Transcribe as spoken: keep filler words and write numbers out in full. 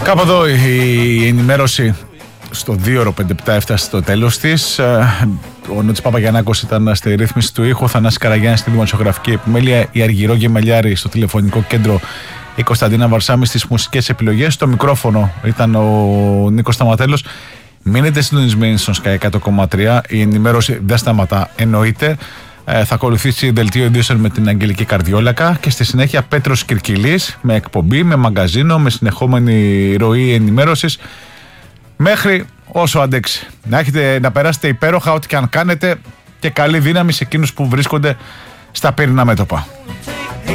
Κάπου εδώ η ενημέρωση στο δύο ώρο πέντε επτά έφτασε στο τέλος της. Ο Νότης Παπαγιαννάκος ήταν στη ρύθμιση του ήχου, ο Θανάσης Καραγιάννης στη δημοσιογραφική επιμέλεια, η Αργυρό Γεμελιάρη στο τηλεφωνικό κέντρο, η Κωνσταντίνα Βαρσάμη στις μουσικές επιλογές. Στο μικρόφωνο ήταν ο Νίκος Σταματέλος. Μείνετε συντονισμένοι στον Sky εκατό κόμμα τρία. Η ενημέρωση δεν σταματά, εννοείται. Ε, θα ακολουθήσει δελτίο ειδήσεων με την Αγγελική Καρδιόλακα και στη συνέχεια Πέτρος Κυρκυλής με εκπομπή, με μαγκαζίνο, με συνεχόμενη ροή ενημέρωσης μέχρι όσο αντέξει. Να, έχετε, να περάσετε υπέροχα ό,τι και αν κάνετε και καλή δύναμη σε εκείνους που βρίσκονται στα πύρινα μέτωπα.